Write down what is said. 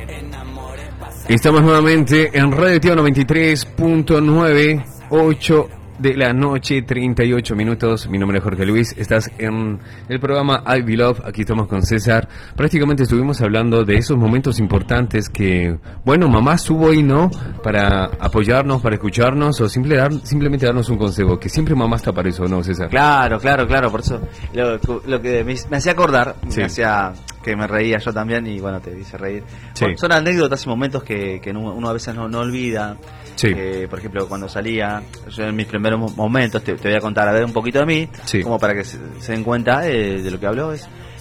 Estamos nuevamente en Radio Tío 93.9, 8 de la noche, 38 minutos. Mi nombre es Jorge Luis. Estás en el programa I Be Love. Aquí estamos con César. Prácticamente estuvimos hablando de esos momentos importantes que, bueno, mamá estuvo ahí, ¿no? Para apoyarnos, para escucharnos o simplemente darnos un consejo. Que siempre mamá está para eso, ¿no, César? Claro. Por eso lo que me hacía acordar, sí, me hacía que me reía yo también y bueno, te hice reír. Sí. Bueno, son anécdotas y momentos que uno a veces no olvida. Sí. Por ejemplo, cuando salía, yo en mis primeros momentos, te voy a contar a ver un poquito de mí, sí, como para que se den cuenta de lo que hablo.